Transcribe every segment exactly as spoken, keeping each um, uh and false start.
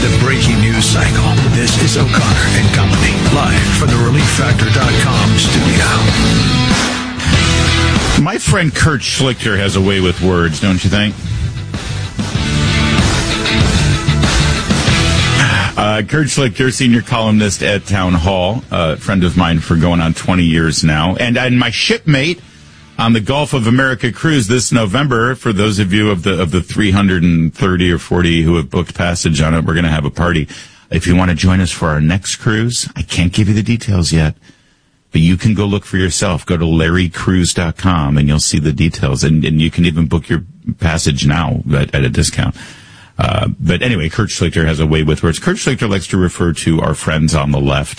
the breaking news cycle. This is O'Connor and Company, live from the relief factor dot com studio. My friend Kurt Schlichter has a way with words, don't you think? Uh, Kurt Schlichter, senior columnist at Town Hall, a uh, friend of mine for going on twenty years now, and, and my shipmate on the Gulf of America cruise this November. For those of you of the of the three hundred thirty or forty who have booked passage on it, we're going to have a party. If you want to join us for our next cruise, I can't give you the details yet, but you can go look for yourself. Go to larry cruise dot com and you'll see the details, and, and you can even book your passage now at, at a discount. Uh, but anyway, Kurt Schlichter has a way with words. Kurt Schlichter likes to refer to our friends on the left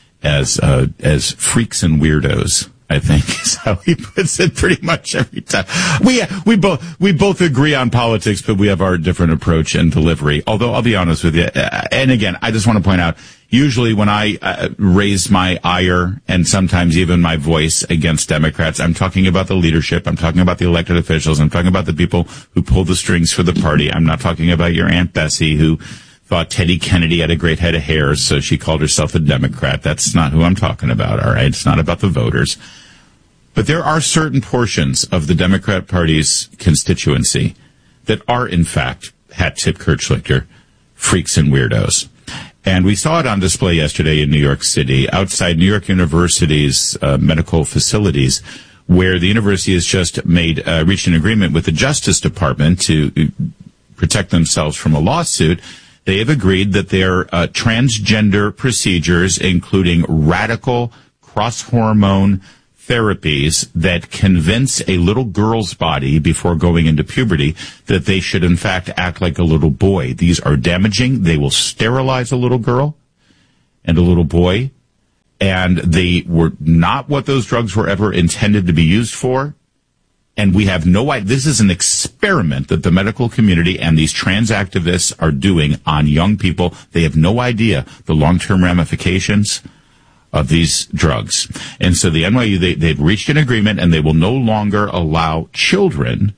as uh, as freaks and weirdos, I think is how he puts it pretty much every time. We we both we both agree on politics, but we have our different approach and delivery. Although I'll be honest with you, and again, I just want to point out, usually when I uh, raise my ire and sometimes even my voice against Democrats, I'm talking about the leadership. I'm talking about the elected officials. I'm talking about the people who pull the strings for the party. I'm not talking about your Aunt Bessie who thought Teddy Kennedy had a great head of hair, so she called herself a Democrat. That's not who I'm talking about, all right? It's not about the voters. But there are certain portions of the Democrat Party's constituency that are, in fact, hat tip Kurt Schlichter, freaks and weirdos. And we saw it on display yesterday in New York City, outside New York University's uh, medical facilities, where the university has just made uh, reached an agreement with the Justice Department to protect themselves from a lawsuit. They have agreed that their uh, transgender procedures, including radical cross-hormone therapies that convince a little girl's body before going into puberty that they should in fact act like a little boy. These are damaging. They will sterilize a little girl and a little boy, and they were not what those drugs were ever intended to be used for. And we have no idea. This is an experiment that the medical community and these trans activists are doing on young people. They have no idea the long-term ramifications of these drugs. And so the N Y U, they, they've reached an agreement, and they will no longer allow children,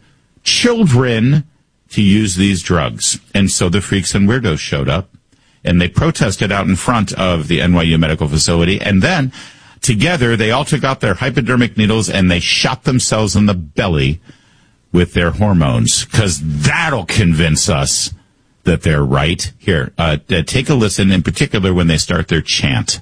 children to use these drugs. And so the freaks and weirdos showed up, and they protested out in front of the N Y U medical facility. And then together, they all took out their hypodermic needles and they shot themselves in the belly with their hormones, because that'll convince us that they're right. Here, uh, take a listen, in particular when they start their chant.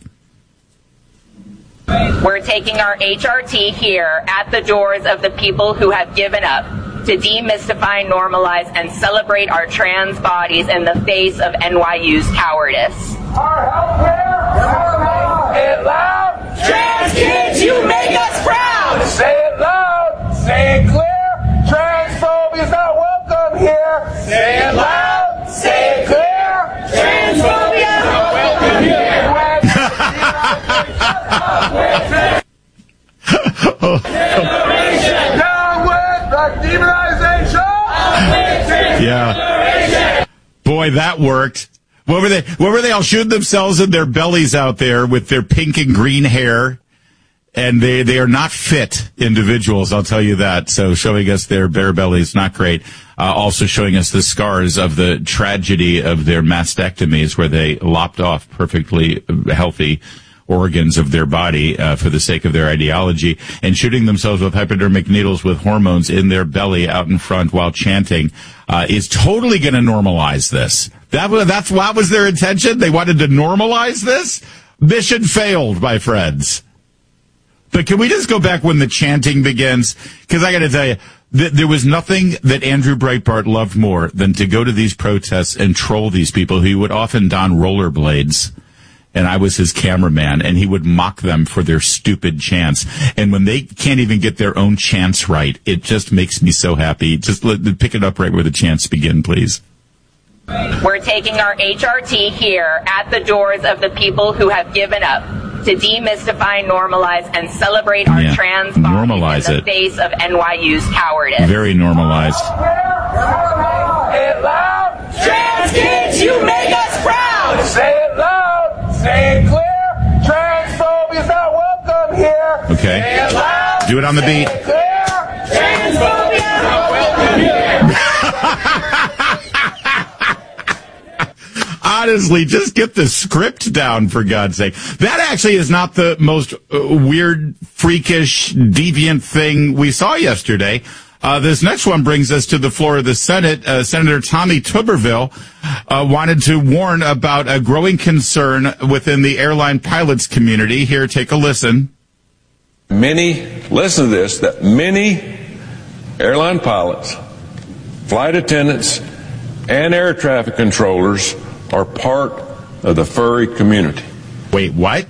We're taking our H R T here at the doors of the people who have given up to demystify, normalize, and celebrate our trans bodies in the face of N Y U's cowardice. Our healthcare, say it loud. Trans kids, you make us proud. Say it loud, say it clear. Transphobia is not welcome here. Say it loud, say it clear. Transphobia is not welcome here. Down with the demonization. Yeah. Boy, that worked. What were they? What were they all shooting themselves in their bellies out there with their pink and green hair? And they, they are not fit individuals, I'll tell you that. So showing us their bare bellies, not great. Uh, also showing us the scars of the tragedy of their mastectomies, where they lopped off perfectly healthy organs of their body uh, for the sake of their ideology, and shooting themselves with hypodermic needles with hormones in their belly out in front while chanting uh, is totally going to normalize this. That was, that's what was their intention. They wanted to normalize this. Mission failed, my friends. But can we just go back when the chanting begins? Because I got to tell you, th- there was nothing that Andrew Breitbart loved more than to go to these protests and troll these people who would often don rollerblades. And I was his cameraman, and he would mock them for their stupid chants. And when they can't even get their own chants right, it just makes me so happy. Just let, pick it up right where the chants begin, please. We're taking our H R T here at the doors of the people who have given up to demystify, normalize, and celebrate our yeah. trans bodies normalize in the it. face of N Y U's cowardice. Very normalized. Say it loud. Trans kids, you make us proud. Say it loud. Say it clear. Transphobia is not welcome here. Okay. Say it loud. Do it on the beat. Say it clear. Transphobia is not welcome here. honestly, just get the script down, for God's sake. That actually is not the most uh, weird, freakish, deviant thing we saw yesterday. Uh, this next one brings us to the floor of the Senate. Uh, Senator Tommy Tuberville uh, wanted to warn about a growing concern within the airline pilots community. Here, take a listen. Many, listen to this, that many airline pilots, flight attendants, and air traffic controllers are part of the furry community. Wait, what?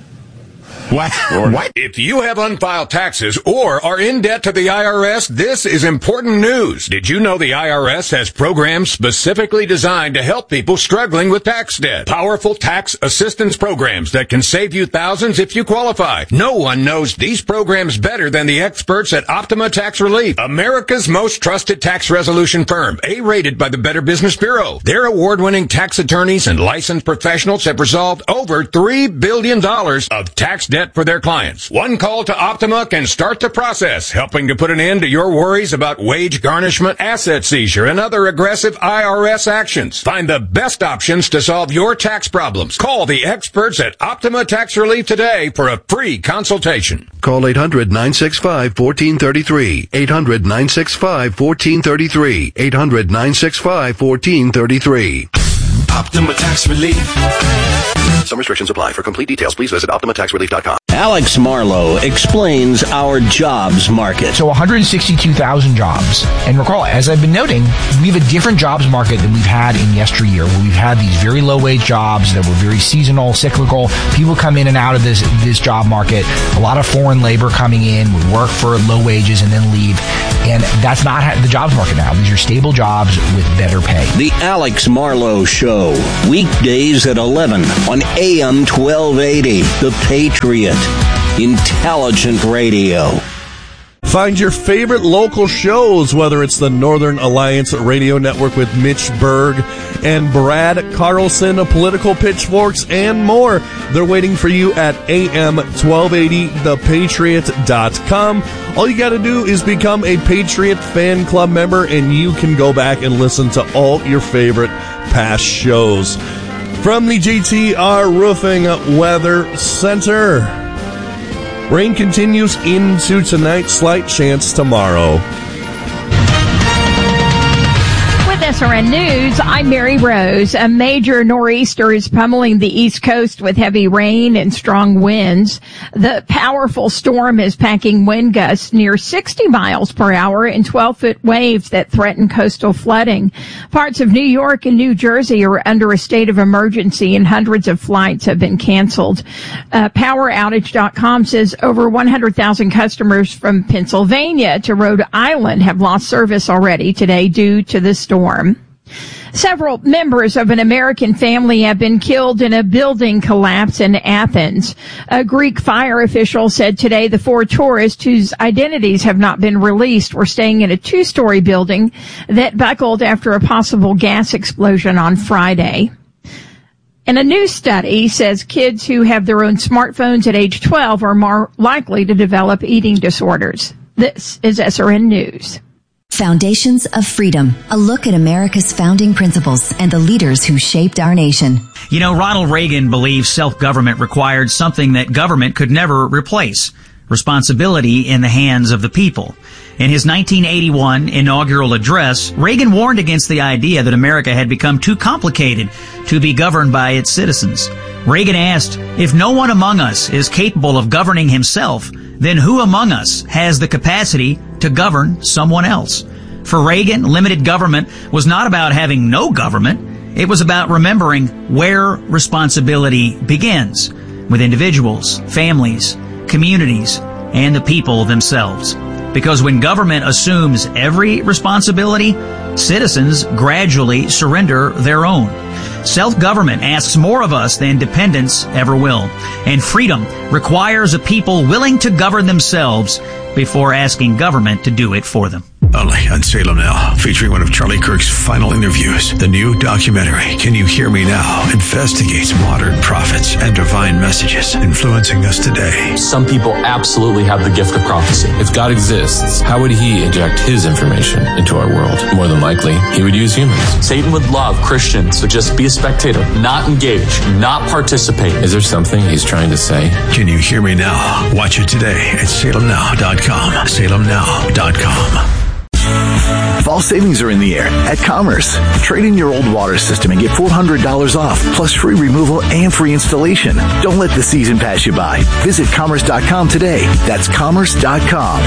What? What? If you have unfiled taxes or are in debt to the I R S, this is important news. Did you know the I R S has programs specifically designed to help people struggling with tax debt? Powerful tax assistance programs that can save you thousands if you qualify. No one knows these programs better than the experts at Optima Tax Relief, America's most trusted tax resolution firm, A-rated by the Better Business Bureau. Their award-winning tax attorneys and licensed professionals have resolved over three billion dollars of tax debt for their clients. One call to Optima can start the process, helping to put an end to your worries about wage garnishment, asset seizure, and other aggressive I R S actions. Find the best options to solve your tax problems. Call the experts at Optima Tax Relief today for a free consultation. Call eight hundred, nine six five, one four three three. eight hundred, nine six five, one four three three. eight hundred, nine six five, one four three three. Optima Tax Relief. Some restrictions apply. For complete details, please visit optima tax relief dot com. Alex Marlowe explains our jobs market. So one hundred sixty-two thousand jobs. And recall, as I've been noting, we have a different jobs market than we've had in yesteryear, where we've had these very low-wage jobs that were very seasonal, cyclical. People come in and out of this this job market. A lot of foreign labor coming in, would work for low wages and then leave. And that's not the jobs market now. These are stable jobs with better pay. The Alex Marlowe Show, weekdays at eleven on A M twelve eighty, The Patriot. Intelligent radio. Find your favorite local shows, whether it's the Northern Alliance Radio Network with Mitch Berg and Brad Carlson, Political Pitchforks, and more. They're waiting for you at A M twelve eighty the patriot dot com. All you got to do is become a Patriot Fan Club member, and you can go back and listen to all your favorite past shows. From the J T R Roofing Weather Center, rain continues into tonight, slight chance tomorrow. With S R N News, I'm Mary Rose. A major nor'easter is pummeling the East Coast with heavy rain and strong winds. The powerful storm is packing wind gusts near sixty miles per hour and twelve-foot waves that threaten coastal flooding. Parts of New York and New Jersey are under a state of emergency, and hundreds of flights have been canceled. Uh, power outage dot com says over one hundred thousand customers from Pennsylvania to Rhode Island have lost service already today due to the storm. Several members of an American family have been killed in a building collapse in Athens. A Greek fire official said today the four tourists whose identities have not been released were staying in a two-story building that buckled after a possible gas explosion on Friday. And a new study says kids who have their own smartphones at age twelve are more likely to develop eating disorders. This is S R N News. Foundations of Freedom, a look at America's founding principles and the leaders who shaped our nation. You know, Ronald Reagan believed self-government required something that government could never replace: responsibility in the hands of the people. In his nineteen eighty-one inaugural address, Reagan warned against the idea that America had become too complicated to be governed by its citizens. Reagan asked, if no one among us is capable of governing himself, then who among us has the capacity to govern someone else? For Reagan, limited government was not about having no government. It was about remembering where responsibility begins, with individuals, families, communities, and the people themselves. Because when government assumes every responsibility, citizens gradually surrender their own. Self-government asks more of us than dependence ever will. And freedom requires a people willing to govern themselves before asking government to do it for them. Only on Salem Now, featuring one of Charlie Kirk's final interviews. The new documentary, Can You Hear Me Now?, investigates modern prophets and divine messages influencing us today. Some people absolutely have the gift of prophecy. If God exists, how would he inject his information into our world? More than likely, he would use humans. Satan would love Christians to just be a spectator, not engage, not participate. Is there something he's trying to say? Can You Hear Me Now? Watch it today at salem now dot com. salem now dot com. Fall savings are in the air at Commerce. Trade in your old water system and get four hundred dollars off, plus free removal and free installation. Don't let the season pass you by. Visit commerce dot com today. That's commerce dot com.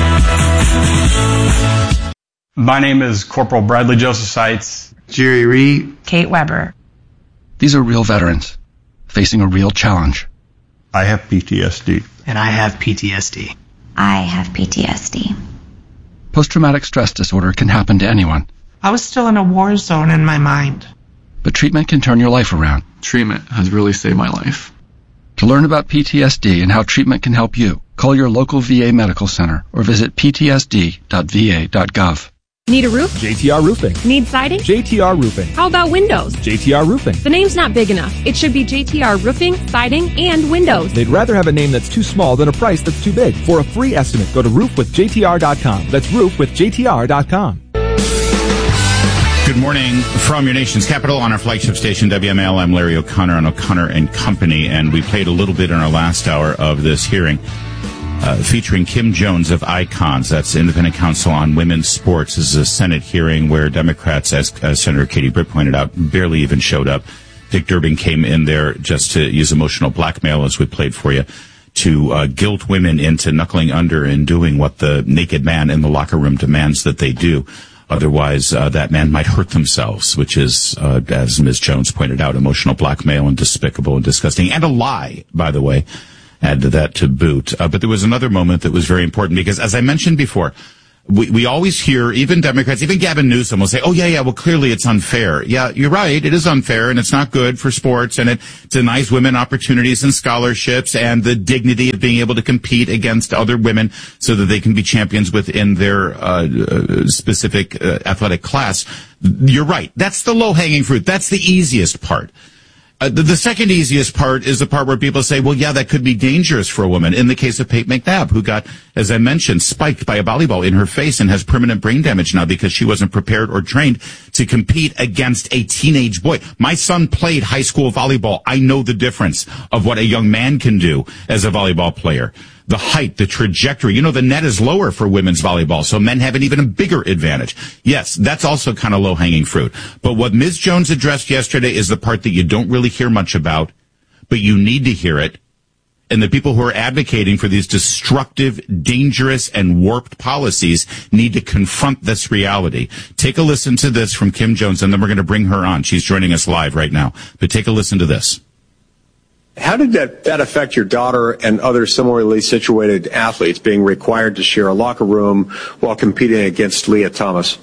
My name is Corporal Bradley Joseph Seitz. Jerry Reed. Kate Weber. These are real veterans facing a real challenge. I have P T S D. And I have P T S D. I have P T S D. Post-traumatic stress disorder can happen to anyone. I was still in a war zone in my mind. But treatment can turn your life around. Treatment has really saved my life. To learn about P T S D and how treatment can help you, call your local V A medical center or visit p t s d dot v a dot gov. Need a roof? J T R Roofing. Need siding? J T R Roofing. How about windows? J T R Roofing. The name's not big enough. It should be J T R Roofing, Siding, and Windows. They'd rather have a name that's too small than a price that's too big. For a free estimate, go to roof with j t r dot com. That's roof with j t r dot com. Good morning from your nation's capital on our flagship station, W M L. I'm Larry O'Connor on O'Connor and Company, and we played a little bit in our last hour of this hearing. Uh, featuring Kim Jones of ICONS, that's Independent Council on Women's Sports. This is a Senate hearing where Democrats, as, as Senator Katie Britt pointed out, barely even showed up. Dick Durbin came in there just to use emotional blackmail, as we played for you, to uh, guilt women into knuckling under and doing what the naked man in the locker room demands that they do. Otherwise, uh, that man might hurt themselves, which is, uh, as Miz Jones pointed out, emotional blackmail and despicable and disgusting, and a lie, by the way. Add to that to boot. Uh, but there was another moment that was very important because, as I mentioned before, we, we always hear, even Democrats, even Gavin Newsom will say, oh, yeah, yeah, well, clearly it's unfair. Yeah, you're right. It is unfair, and it's not good for sports, and it denies women opportunities and scholarships and the dignity of being able to compete against other women so that they can be champions within their uh, uh, specific uh, athletic class. You're right. That's the low-hanging fruit. That's the easiest part. Uh, the, the second easiest part is the part where people say, well, yeah, that could be dangerous for a woman. In the case of Pate McNabb, who got, as I mentioned, spiked by a volleyball in her face and has permanent brain damage now because she wasn't prepared or trained to compete against a teenage boy. My son played high school volleyball. I know the difference of what a young man can do as a volleyball player. The height, the trajectory. You know, the net is lower for women's volleyball, so men have an even a bigger advantage. Yes, that's also kind of low-hanging fruit. But what Miz Jones addressed yesterday is the part that you don't really hear much about, but you need to hear it. And the people who are advocating for these destructive, dangerous, and warped policies need to confront this reality. Take a listen to this from Kim Jones, and then we're going to bring her on. She's joining us live right now. But take a listen to this. How did that, that affect your daughter and other similarly situated athletes being required to share a locker room while competing against Leah Thomas?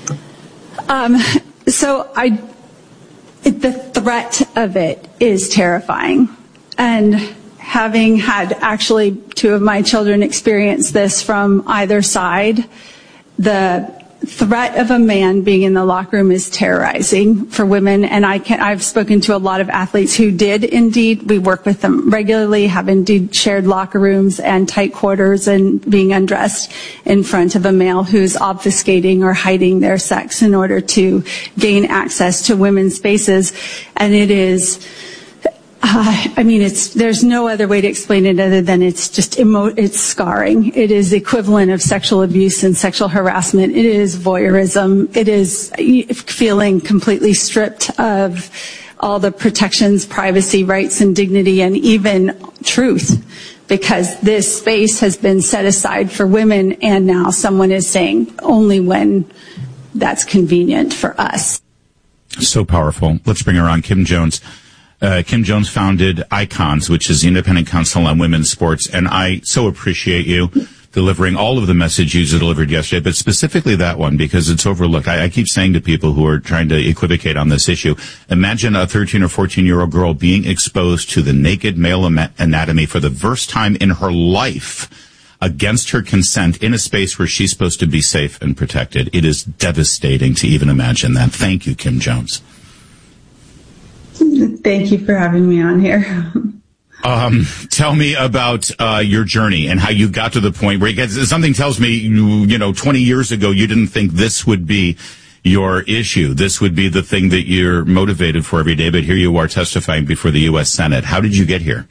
Um, so I, the threat of it is terrifying. And having had actually two of my children experience this from either side, the threat of a man being in the locker room is terrorizing for women, and I can, I've spoken to a lot of athletes who did indeed. We work with them regularly, have indeed shared locker rooms and tight quarters and being undressed in front of a male who's obfuscating or hiding their sex in order to gain access to women's spaces. And it is, Uh, I mean, it's, there's no other way to explain it other than it's just emo- it's scarring. It is the equivalent of sexual abuse and sexual harassment. It is voyeurism. It is feeling completely stripped of all the protections, privacy, rights, and dignity, and even truth, because this space has been set aside for women, and now someone is saying only when that's convenient for us. So powerful. Let's bring her on, Kim Jones. Uh, Kim Jones founded ICONS, which is the Independent Council on Women's Sports, and I so appreciate you delivering all of the message you delivered yesterday, but specifically that one because it's overlooked. I, I keep saying to people who are trying to equivocate on this issue, imagine a thirteen or fourteen-year-old girl being exposed to the naked male anatomy for the first time in her life. against her consent in a space where she's supposed to be safe and protected. It is devastating to even imagine that. Thank you, Kim Jones. Thank you for having me on here. Um, tell me about uh, your journey and how you got to the point where you get, something tells me, you, you know, twenty years ago, you didn't think this would be your issue. This would be the thing that you're motivated for every day. But here you are testifying before the U S Senate. How did you get here?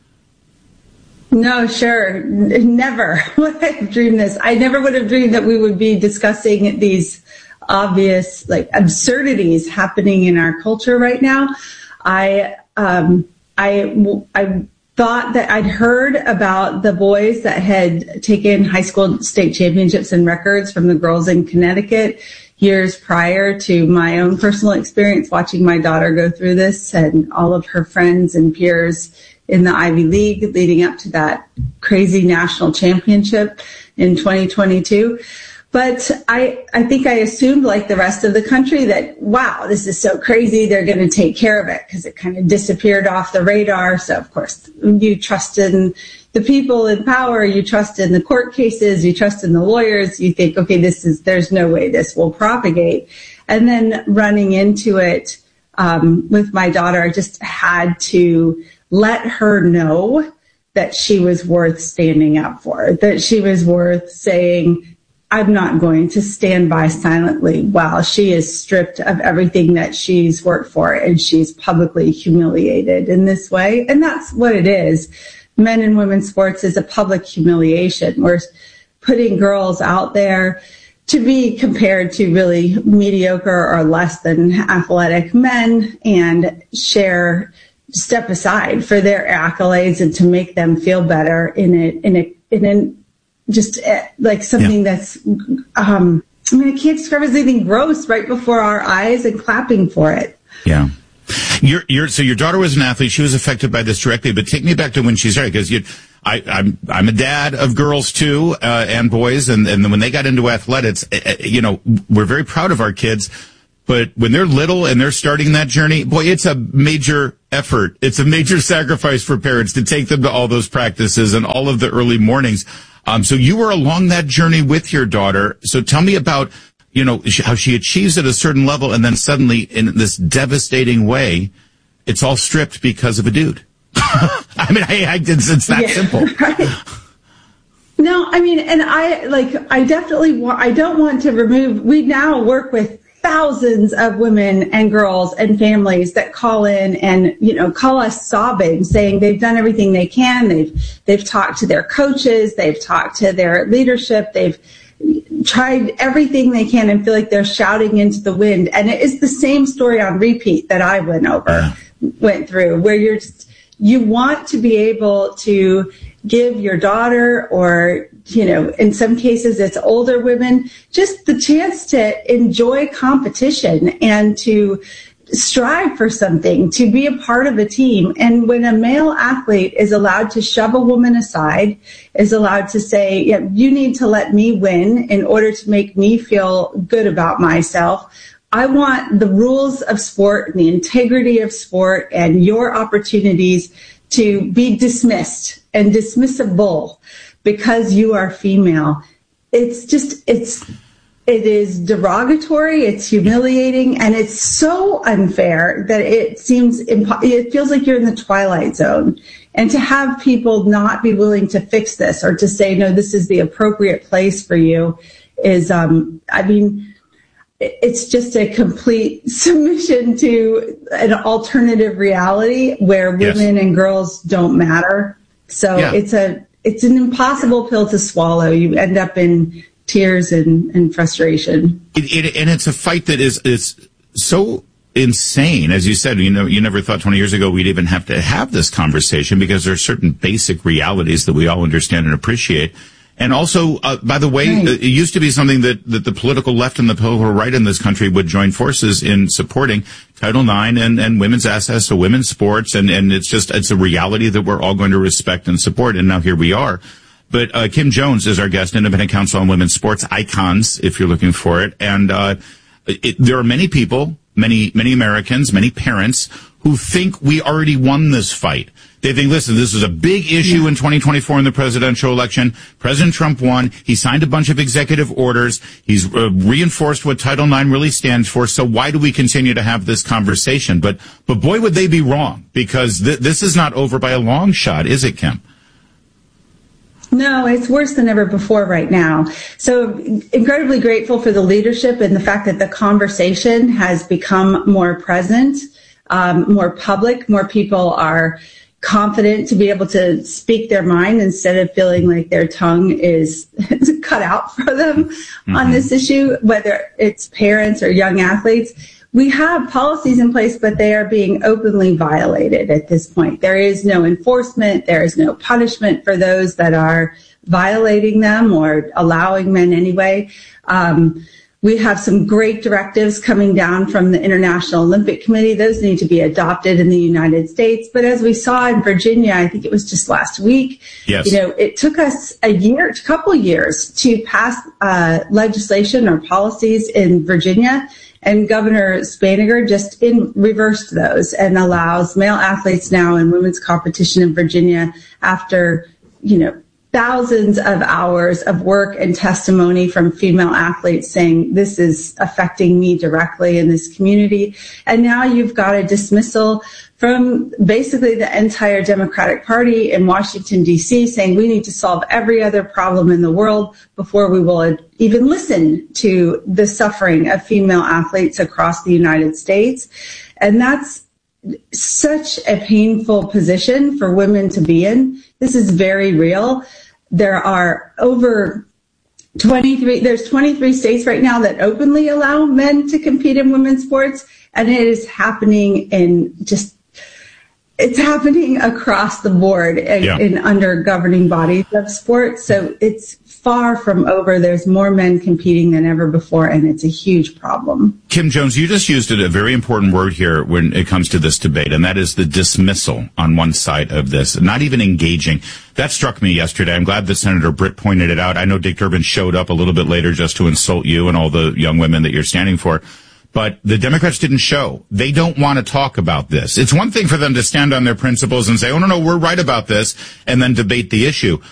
No, sure. Never would I have dreamed this. I never would have dreamed that we would be discussing these obvious, like, absurdities happening in our culture right now. I, um, I, I thought that I'd heard about the boys that had taken high school state championships in records from the girls in Connecticut years prior to my own personal experience watching my daughter go through this, and all of her friends and peers in the Ivy League leading up to that crazy national championship in twenty twenty-two. But I, I think I assumed, like the rest of the country, that, wow, this is so crazy, they're going to take care of it, because it kind of disappeared off the radar. So, of course, you trust in the people in power, you trust in the court cases, you trust in the lawyers, you think, okay, this is, there's no way this will propagate. And then running into it um, with my daughter, I just had to let her know that she was worth standing up for, that she was worth saying, I'm not going to stand by silently while she is stripped of everything that she's worked for and she's publicly humiliated in this way. And that's what it is. Men and women's sports is a public humiliation. We're putting girls out there to be compared to really mediocre or less than athletic men and share, step aside for their accolades and to make them feel better in a, in a, in a, just uh, like something yeah. that's, um, I mean, I can't describe it as anything gross right before our eyes and clapping for it. Yeah. You're, you're, so your daughter was an athlete. She was affected by this directly, but take me back to when she started, because you, I, I'm, I'm a dad of girls too, uh, and boys. And, and when they got into athletics, uh, you know, we're very proud of our kids. But when they're little and they're starting that journey, boy, it's a major effort. It's a major sacrifice for parents to take them to all those practices and all of the early mornings. Um, so you were along that journey with your daughter. So tell me about, you know, how she achieves at a certain level, and then suddenly in this devastating way, it's all stripped because of a dude. I mean, I, I, it's, it's that yeah, simple. Right. No, I mean, and I, like, I definitely want, I don't want to remove, we now work with thousands of women and girls and families that call in and, you know, call us sobbing, saying they've done everything they can. They've, they've talked to their coaches. They've talked to their leadership. They've tried everything they can and feel like they're shouting into the wind. And it is the same story on repeat that I went over, went through, where you're just, you want to be able to give your daughter, or, you know, in some cases it's older women, just the chance to enjoy competition and to strive for something, to be a part of a team. And when a male athlete is allowed to shove a woman aside, is allowed to say, yeah, you need to let me win in order to make me feel good about myself. I want the rules of sport and the integrity of sport and your opportunities to be dismissed and dismissible because you are female. It's just, it's, it is derogatory, it's humiliating, and it's so unfair that it seems, impo- it feels like you're in the twilight zone. And to have people not be willing to fix this or to say, no, this is the appropriate place for you is, um, I mean, it's just a complete submission to an alternative reality where women yes. and girls don't matter. So yeah. it's a, it's an impossible pill to swallow. You end up in tears and, and frustration. It, it, and it's a fight that is, is so insane. As you said, you know, you never thought twenty years ago we'd even have to have this conversation, because there are certain basic realities that we all understand and appreciate. And also, uh, by the way, right. it used to be something that, that the political left and the political right in this country would join forces in supporting Title nine and, and women's access to women's sports. And, and it's just, it's a reality that we're all going to respect and support. And now here we are. But, uh, Kim Jones is our guest, Independent Counsel on Women's Sports, Icons, if you're looking for it. And, uh, it, there are many people, many, many Americans, many parents who who think we already won this fight. They think, listen, this is a big issue yeah. in twenty twenty-four in the presidential election. President Trump won. He signed a bunch of executive orders. He's uh, reinforced what Title nine really stands for. So why do we continue to have this conversation? But, but boy, would they be wrong, because th- this is not over by a long shot, is it, Kim? No, it's worse than ever before right now. So incredibly grateful for the leadership and the fact that the conversation has become more present, um, more public. More people are confident to be able to speak their mind instead of feeling like their tongue is cut out for them mm-hmm. on this issue, whether it's parents or young athletes. We have policies in place, but they are being openly violated at this point. There is no enforcement. There is no punishment for those that are violating them or allowing men anyway. Um, we have some great directives coming down from the International Olympic Committee. Those need to be adopted in the United States. But as we saw in Virginia, I think it was just last week, yes. you know, it took us a year, a couple years to pass uh, legislation or policies in Virginia. And Governor Spaniger just in reversed those and allows male athletes now in women's competition in Virginia, after, you know, thousands of hours of work and testimony from female athletes saying this is affecting me directly in this community. And now you've got a dismissal from basically the entire Democratic Party in Washington, D C, saying we need to solve every other problem in the world before we will even listen to the suffering of female athletes across the United States. And that's such a painful position for women to be in. This is very real. There are over twenty-three, there's twenty-three states right now that openly allow men to compete in women's sports, and it is happening in just, it's happening across the board in, yeah. in under governing bodies of sports. So it's far from over. There's more men competing than ever before, and it's a huge problem. Kim Jones, you just used a very important word here when it comes to this debate, and that is the dismissal on one side of this, not even engaging. That struck me yesterday. I'm glad that Senator Britt pointed it out. I know Dick Durbin showed up a little bit later just to insult you and all the young women that you're standing for. But the Democrats didn't show. They don't want to talk about this. It's one thing for them to stand on their principles and say, oh, no, no, we're right about this, and then debate the issue.